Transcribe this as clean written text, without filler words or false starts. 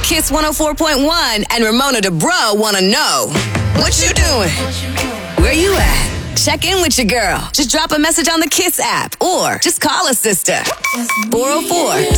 Kiss 104.1, and Ramona DeBro want to know, what you doing? Where you at? Check in with your girl. Just drop a message on the Kiss app or just call a sister. 404